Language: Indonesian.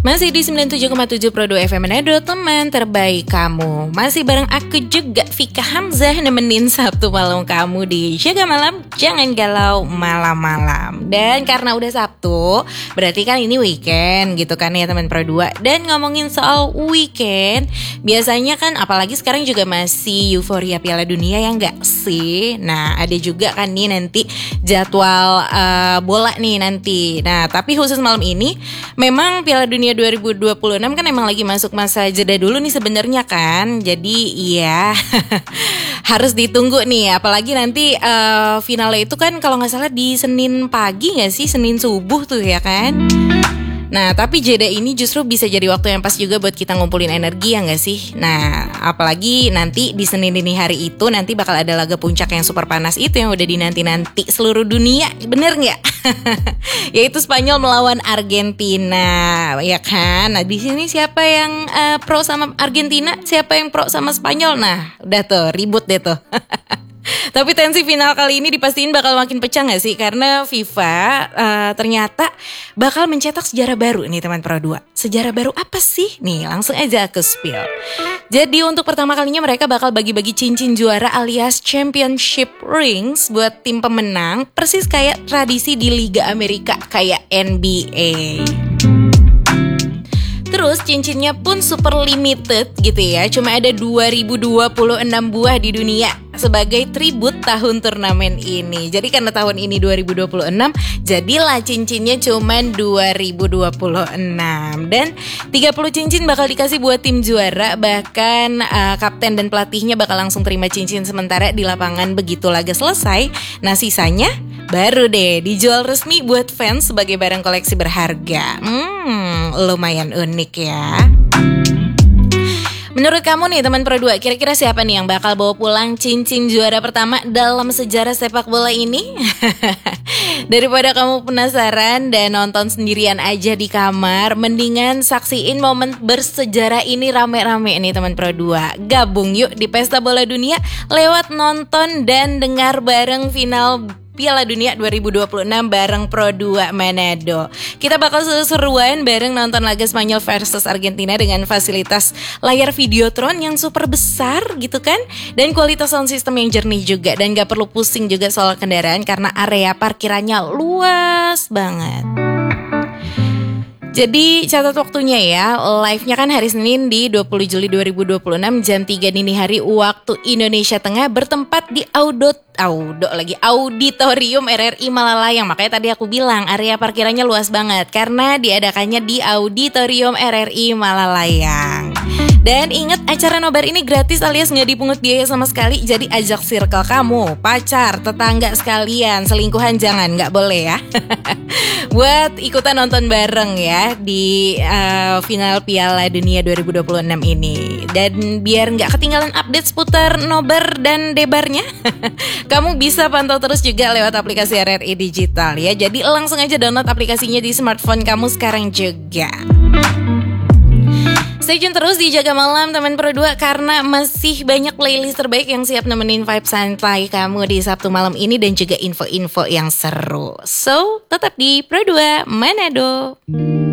Masih di 97,7 Pro 2 FM Manado, teman terbaik kamu. Masih bareng aku juga, Vika Hamzah, nemenin Sabtu malam kamu di Jaga Malam, Jangan Galau Malam-malam. Dan karena udah Sabtu, berarti kan ini weekend gitu kan ya teman Pro 2. Dan ngomongin soal weekend, biasanya kan apalagi sekarang juga masih euforia Piala Dunia ya enggak sih? Nah ada juga kan nih nanti jadwal bola nih nanti. Nah tapi khusus malam ini memang Piala Dunia 2026 kan emang lagi masuk masa jeda dulu nih sebenarnya kan. Jadi iya harus ditunggu nih. Apalagi nanti finalnya itu kan kalau gak salah di Senin pagi gak sih? Senin subuh tuh ya kan. Nah tapi jeda ini justru bisa jadi waktu yang pas juga buat kita ngumpulin energi ya gak sih? Nah apalagi nanti di Senin dini hari itu nanti bakal ada laga puncak yang super panas itu yang udah dinanti-nanti seluruh dunia. Bener gak? Yaitu Spanyol melawan Argentina, ya kan? Nah di sini siapa yang pro sama Argentina, siapa yang pro sama Spanyol? Nah udah tuh ribut deh tuh. Tapi tensi final kali ini dipastiin bakal makin pecah gak sih? Karena FIFA ternyata bakal mencetak sejarah baru nih teman Pro 2. Sejarah baru apa sih? Nih langsung aja ke spill. Jadi untuk pertama kalinya mereka bakal bagi-bagi cincin juara alias championship rings buat tim pemenang. Persis kayak tradisi di Liga Amerika kayak NBA. Terus cincinnya pun super limited gitu ya. Cuma ada 2026 buah di dunia sebagai tribut tahun turnamen ini. Jadi karena tahun ini 2026, jadilah cincinnya cuma 2026. Dan 30 cincin bakal dikasih buat tim juara. Bahkan kapten dan pelatihnya bakal langsung terima cincin sementara di lapangan begitu laga selesai. Nah sisanya baru deh dijual resmi buat fans sebagai barang koleksi berharga. Lumayan unik ya. Menurut kamu nih teman Pro 2, kira-kira siapa nih yang bakal bawa pulang cincin juara pertama dalam sejarah sepak bola ini? Daripada kamu penasaran dan nonton sendirian aja di kamar, mendingan saksiin momen bersejarah ini rame-rame nih teman Pro 2. Gabung yuk di Pesta Bola Dunia lewat nonton dan dengar bareng final Piala Dunia 2026 bareng Pro 2 Manado. Kita bakal seru-seruan bareng nonton laga Spanyol versus Argentina dengan fasilitas layar videotron yang super besar gitu kan. Dan kualitas sound system yang jernih juga. Dan gak perlu pusing juga soal kendaraan karena area parkirannya luas banget. Jadi catat waktunya ya, live-nya kan hari Senin di 20 Juli 2026 jam 3 dini hari waktu Indonesia Tengah bertempat di Auditorium RRI Malalayang. Makanya tadi aku bilang area parkirannya luas banget karena diadakannya di Auditorium RRI Malalayang. Dan ingat acara nobar ini gratis alias gak dipungut biaya sama sekali. Jadi ajak circle kamu, pacar, tetangga sekalian, selingkuhan jangan, gak boleh ya. Buat ikutan nonton bareng ya di final Piala Dunia 2026 ini. Dan biar gak ketinggalan update seputar nobar dan debarnya, kamu bisa pantau terus juga lewat aplikasi RRI Digital ya. Jadi langsung aja download aplikasinya di smartphone kamu sekarang juga. Stay tune terus di Jaga Malam teman Pro 2 karena masih banyak playlist terbaik yang siap nemenin vibe santai kamu di Sabtu malam ini dan juga info-info yang seru. So, tetap di Pro 2 Manado.